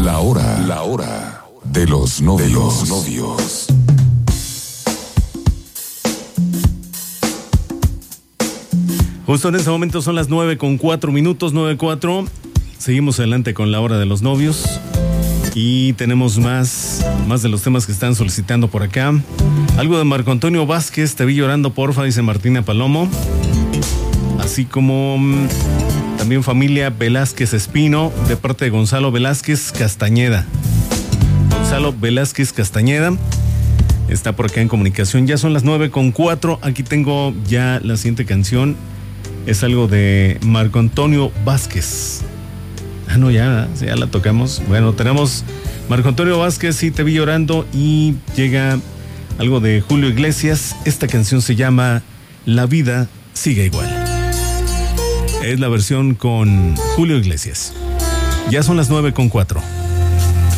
La hora de los novios. Justo en este momento son las 9:04, 9:04. Seguimos adelante con la hora de los novios. Y tenemos más de los temas que están solicitando por acá. Algo de Marco Antonio Vázquez, te vi llorando porfa, dice Martina Palomo. Así como también familia Velázquez Espino, de parte de Gonzalo Velázquez Castañeda. Gonzalo Velázquez Castañeda está por acá en comunicación. Ya son las 9:04. Aquí tengo ya la siguiente canción. Es algo de Marco Antonio Vázquez. No, ya la tocamos. Bueno, tenemos Marco Antonio Vázquez y Te vi llorando, y llega algo de Julio Iglesias. Esta canción se llama La vida sigue igual. Es la versión con Julio Iglesias. Ya son las 9:04.